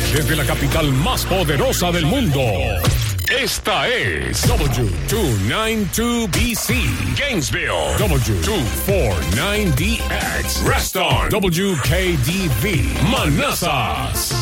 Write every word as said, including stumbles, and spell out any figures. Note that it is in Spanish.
desde la capital más poderosa del mundo. Esta es W doscientos noventa y dos B C, Gainesville. W doscientos cuarenta y nueve D X, Reston. W K D V, Manassas.